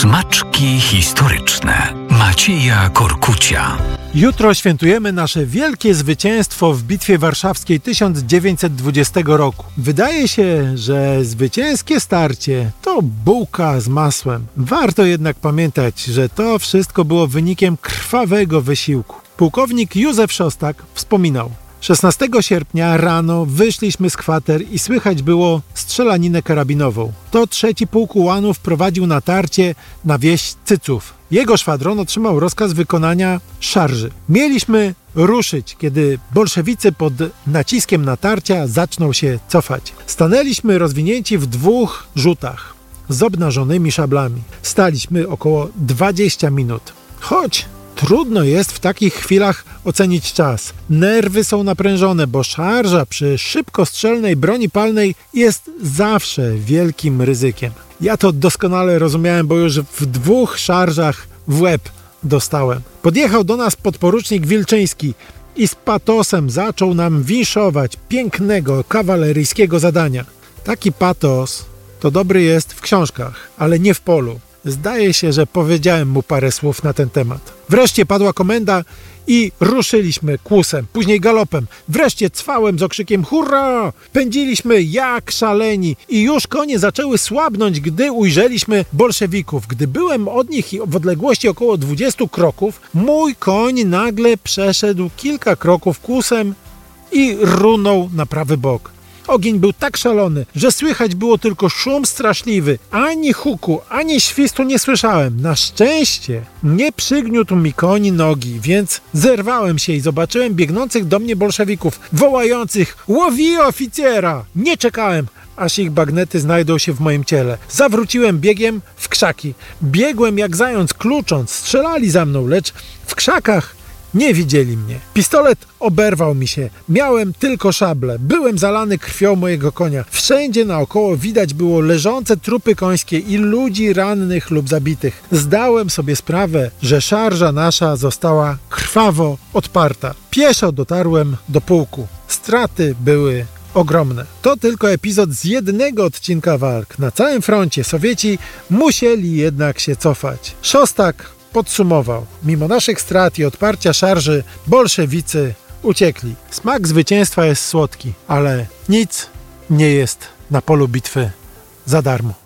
Smaczki historyczne Macieja Korkucia. Jutro świętujemy nasze wielkie zwycięstwo w Bitwie Warszawskiej 1920 roku. Wydaje się, że zwycięskie starcie to bułka z masłem. Warto jednak pamiętać, że to wszystko było wynikiem krwawego wysiłku. Pułkownik Józef Szostak wspominał: 16 sierpnia rano wyszliśmy z kwater i słychać było strzelaninę karabinową. To trzeci pułk ułanów prowadził natarcie na wieś Cyców. Jego szwadron otrzymał rozkaz wykonania szarży. Mieliśmy ruszyć, kiedy bolszewicy pod naciskiem natarcia zaczną się cofać. Stanęliśmy rozwinięci w dwóch rzutach z obnażonymi szablami. Staliśmy około 20 minut. Choć trudno jest w takich chwilach ocenić czas. Nerwy są naprężone, bo szarża przy szybkostrzelnej broni palnej jest zawsze wielkim ryzykiem. Ja to doskonale rozumiałem, bo już w dwóch szarżach w łeb dostałem. Podjechał do nas podporucznik Wilczyński i z patosem zaczął nam winszować pięknego kawaleryjskiego zadania. Taki patos to dobry jest w książkach, ale nie w polu. Zdaje się, że powiedziałem mu parę słów na ten temat. Wreszcie padła komenda i ruszyliśmy kłusem, później galopem. Wreszcie cwałem z okrzykiem hurra! Pędziliśmy jak szaleni i już konie zaczęły słabnąć, gdy ujrzeliśmy bolszewików. Gdy byłem od nich w odległości około 20 kroków, mój koń nagle przeszedł kilka kroków kłusem i runął na prawy bok. Ogień był tak szalony, że słychać było tylko szum straszliwy. Ani huku, ani świstu nie słyszałem. Na szczęście nie przygniótł mi koń nogi, więc zerwałem się i zobaczyłem biegnących do mnie bolszewików, wołających: łowi oficera! Nie czekałem, aż ich bagnety znajdą się w moim ciele. Zawróciłem biegiem w krzaki. Biegłem jak zając, klucząc. Strzelali za mną, lecz w krzakach nie widzieli mnie. Pistolet oberwał mi się. Miałem tylko szablę. Byłem zalany krwią mojego konia. Wszędzie naokoło widać było leżące trupy końskie i ludzi rannych lub zabitych. Zdałem sobie sprawę, że szarża nasza została krwawo odparta. Pieszo dotarłem do pułku. Straty były ogromne. To tylko epizod z jednego odcinka walk. Na całym froncie Sowieci musieli jednak się cofać. Szostak podsumował: mimo naszych strat i odparcia szarży, bolszewicy uciekli. Smak zwycięstwa jest słodki, ale nic nie jest na polu bitwy za darmo.